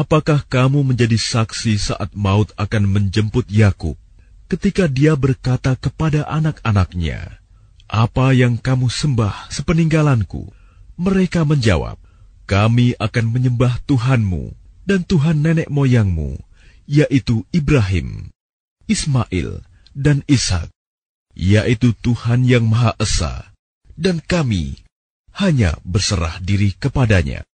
apakah kamu menjadi saksi saat maut akan menjemput Yakub, ketika dia berkata kepada anak-anaknya, "Apa yang kamu sembah sepeninggalanku?" Mereka menjawab, "Kami akan menyembah Tuhanmu dan Tuhan nenek moyangmu, yaitu Ibrahim, Ismail, dan Ishak, yaitu Tuhan yang Maha Esa, dan kami hanya berserah diri kepadanya."